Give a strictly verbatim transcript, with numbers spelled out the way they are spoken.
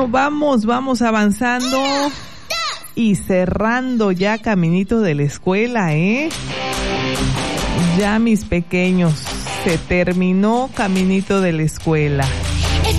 Bueno, vamos, vamos avanzando y cerrando ya Caminito de la Escuela, ¿eh? Ya, mis pequeños, se terminó Caminito de la Escuela.